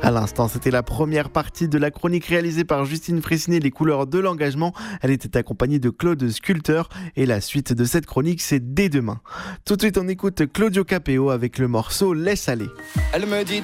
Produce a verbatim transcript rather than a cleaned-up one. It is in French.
À l'instant, c'était la première partie de la chronique réalisée par Justine Fraissinet, Les couleurs de l'engagement. Elle était accompagnée de Claude Sculpteur et la suite de cette chronique, c'est dès demain. Tout de suite, on écoute Claudio Capéo avec le morceau Laisse aller. Elle me dit